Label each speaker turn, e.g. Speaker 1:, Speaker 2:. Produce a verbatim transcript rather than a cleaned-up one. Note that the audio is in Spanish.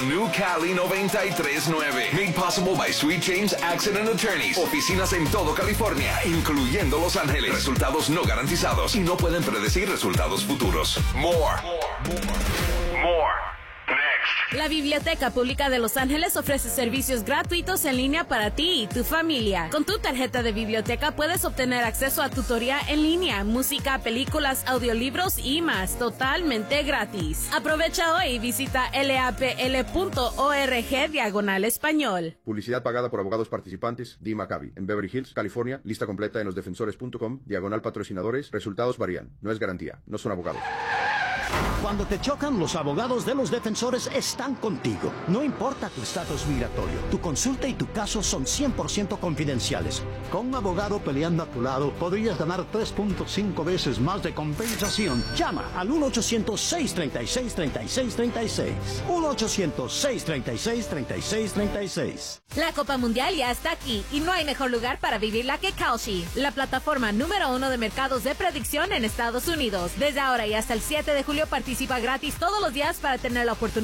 Speaker 1: New Cali noventa y tres punto nueve. Made possible by Sweet James Accident Attorneys. Oficinas en todo California, incluyendo Los Ángeles. Resultados no garantizados y no pueden predecir resultados futuros. More. More. More. More.
Speaker 2: La Biblioteca Pública de Los Ángeles ofrece servicios gratuitos en línea para ti y tu familia. Con tu tarjeta de biblioteca puedes obtener acceso a tutoría en línea, música, películas, audiolibros y más, totalmente gratis. Aprovecha hoy y visita lapl punto org diagonal español.
Speaker 3: Publicidad pagada por abogados participantes, D. Maccabi, en Beverly Hills, California. Lista completa en losdefensores punto com, diagonal patrocinadores. Resultados varían. No es garantía. No son abogados.
Speaker 4: Cuando te chocan, los abogados de los defensores están contigo. No importa tu estatus migratorio, tu consulta y tu caso son cien por ciento confidenciales. Con un abogado peleando a tu lado, podrías ganar tres punto cinco veces más de compensación. Llama al uno ochocientos, seis treinta y seis, treinta y seis treinta y seis. uno ochocientos, seis treinta y seis, treinta y seis treinta y seis.
Speaker 2: La Copa Mundial ya está aquí y no hay mejor lugar para vivirla que Kalshi, la plataforma número uno de mercados de predicción en Estados Unidos. Desde ahora y hasta el siete de julio participa gratis todos los días para tener la oportunidad